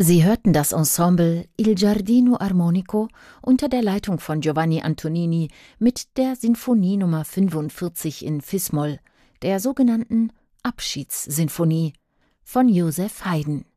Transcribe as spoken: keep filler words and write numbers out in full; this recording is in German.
Sie hörten das Ensemble Il Giardino Armonico unter der Leitung von Giovanni Antonini mit der Sinfonie Nummer fünfundvierzig in Fis-Moll, der sogenannten Abschiedssinfonie von Joseph Haydn.